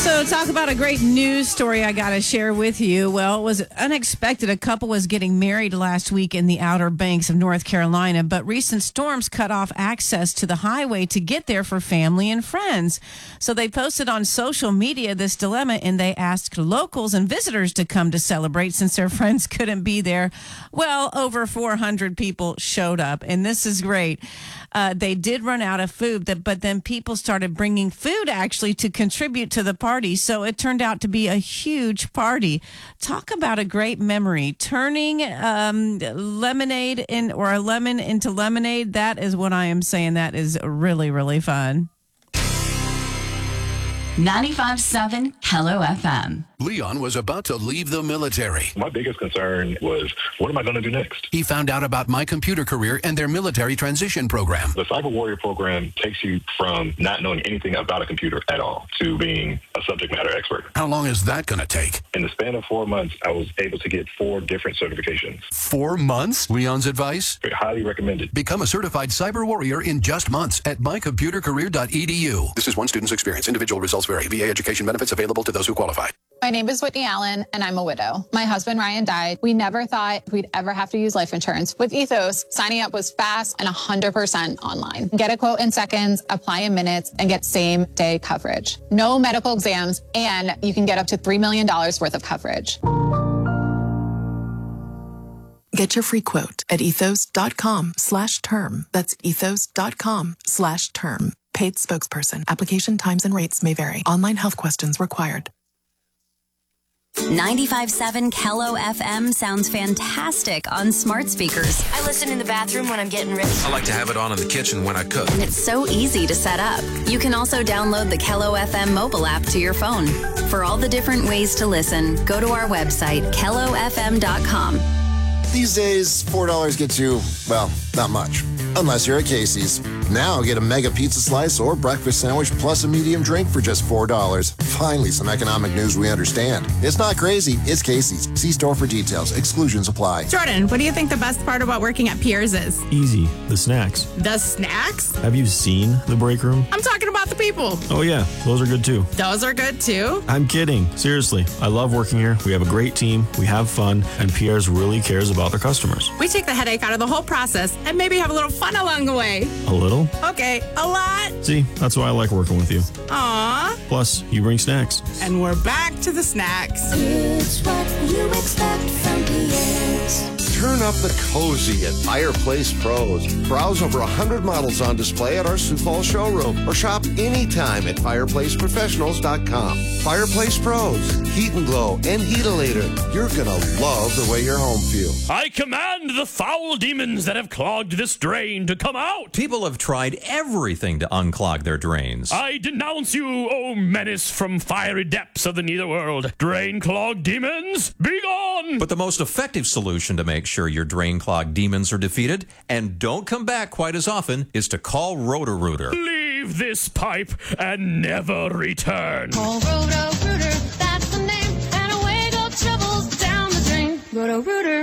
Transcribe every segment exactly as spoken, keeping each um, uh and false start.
So talk about a great news story I got to share with you. Well, it was unexpected. A couple was getting married last week in the Outer Banks of North Carolina, but recent storms cut off access to the highway to get there for family and friends. So they posted on social media this dilemma, and they asked locals and visitors to come to celebrate since their friends couldn't be there. Well, over four hundred people showed up, and this is great. Uh, they did run out of food, but then people started bringing food actually to contribute to the party. So it turned out to be a huge party. Talk about a great memory. Turning um, lemonade in or a lemon into lemonade. That is what I am saying. That is really, really fun. ninety-five point seven Hello F M. Leon was about to leave the military. My biggest concern was, what am I going to do next? He found out about My Computer Career and their military transition program. The Cyber Warrior program takes you from not knowing anything about a computer at all to being a subject matter expert. How long is that going to take? In the span of four months, I was able to get four different certifications. Four months? Leon's advice? Highly recommended. Become a certified cyber warrior in just months at my computer career dot e d u. This is one student's experience. Individual results vary. V A education benefits available to those who qualify. My name is Whitney Allen, and I'm a widow. My husband, Ryan, died. We never thought we'd ever have to use life insurance. With Ethos, signing up was fast and one hundred percent online. Get a quote in seconds, apply in minutes, and get same-day coverage. No medical exams, and you can get up to three million dollars worth of coverage. Get your free quote at ethos.com slash term. That's ethos.com slash term. Paid spokesperson. Application times and rates may vary. Online health questions required. ninety-five point seven Hello F M sounds fantastic on smart speakers. I listen in the bathroom when I'm getting ready. I like to have it on in the kitchen when I cook. And it's so easy to set up. You can also download the Hello F M mobile app to your phone. For all the different ways to listen, go to our website, hello f m dot com. These days, four dollars gets you, well, not much. Unless you're at Casey's. Now get a mega pizza slice or breakfast sandwich plus a medium drink for just four dollars. Finally, some economic news we understand. It's not crazy. It's Casey's. See store for details. Exclusions apply. Jordan, what do you think the best part about working at Piers is? Easy. The snacks. The snacks? Have you seen the break room? I'm talking about the people. Oh, yeah. Those are good, too. Those are good, too? I'm kidding. Seriously. I love working here. We have a great team. We have fun. And Piers really cares about their customers. We take the headache out of the whole process and maybe have a little fun along the way. A little? Okay, a lot. See, that's why I like working with you. Aww. Plus, you bring snacks. And we're back to the snacks. It's what you expect from Piers. Turn up the cozy at Fireplace Pros. Browse over one hundred models on display at our Sioux Falls showroom or shop anytime at fireplace professionals dot com. Fireplace Pros, Heat and Glow and Heatilator. You're going to love the way your home feels. I command the foul demons that have clogged this drain to come out. People have tried everything to unclog their drains. I denounce you, O menace from fiery depths of the netherworld. Drain clogged demons, be gone! But the most effective solution to make sure your drain clog demons are defeated and don't come back quite as often is to call Roto-Rooter. Leave this pipe and never return. Call Roto-Rooter, that's the name, and away go troubles down the drain. Roto-Rooter.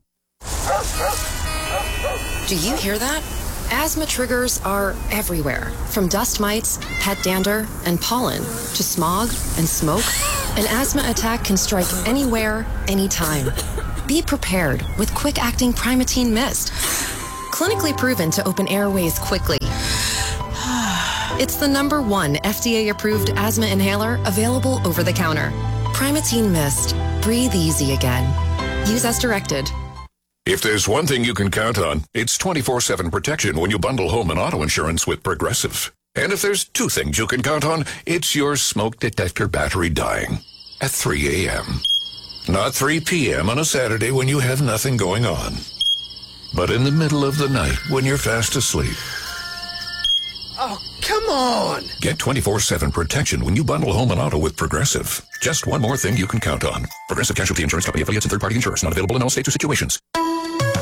Do you hear that? Asthma triggers are everywhere, from dust mites, pet dander, and pollen, to smog and smoke. An asthma attack can strike anywhere, anytime. Be prepared with quick-acting Primatene Mist. Clinically proven to open airways quickly. It's the number one F D A-approved asthma inhaler available over the counter. Primatene Mist. Breathe easy again. Use as directed. If there's one thing you can count on, it's twenty-four seven protection when you bundle home and auto insurance with Progressive. And if there's two things you can count on, it's your smoke detector battery dying at three a.m. Not three p.m. on a Saturday when you have nothing going on, but in the middle of the night when you're fast asleep. Oh, come on! Get twenty-four seven protection when you bundle home and auto with Progressive. Just one more thing you can count on. Progressive Casualty Insurance Company affiliates and third-party insurers not available in all states or situations.